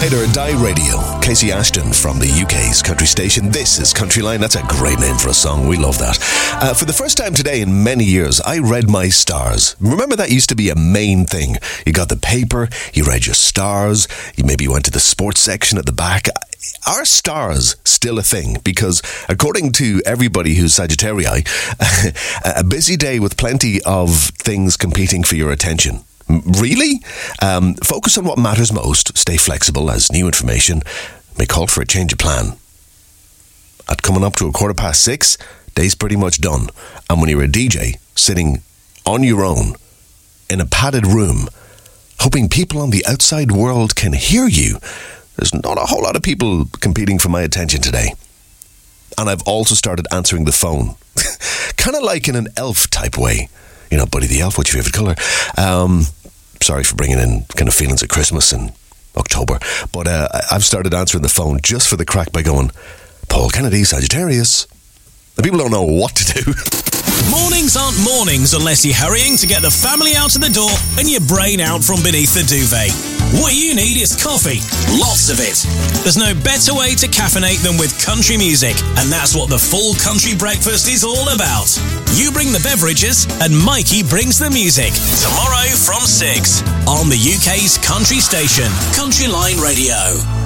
Ride or Die Radio. Casey Ashton from the UK's country station. This is Country Line. That's a great name for a song. We love that. For the first time today in many years, I read my stars. Remember that used to be a main thing. You got the paper, you read your stars, you maybe went to the sports section at the back. Are stars still a thing? Because according to everybody who's Sagittarii, a busy day with plenty of things competing for your attention. Really? Focus on what matters most. Stay flexible as new information may call for a change of plan. At coming up to 6:15, day's pretty much done. And when you're a DJ sitting on your own in a padded room, hoping people on the outside world can hear you, there's not a whole lot of people competing for my attention today. And I've also started answering the phone. Kind of like in an elf type way. You know, Buddy the Elf, what's your favourite colour? Sorry for bringing in kind of feelings of Christmas in October. But I've started answering the phone just for the crack by going, Paul Kennedy, Sagittarius. The people don't know what to do. Mornings aren't mornings unless you're hurrying to get the family out of the door and your brain out from beneath the duvet. What you need is coffee. Lots of it. There's no better way to caffeinate than with country music, and that's what the full country breakfast is all about. You bring the beverages and Mikey brings the music. Tomorrow from 6 on the UK's country station, Country Line Radio.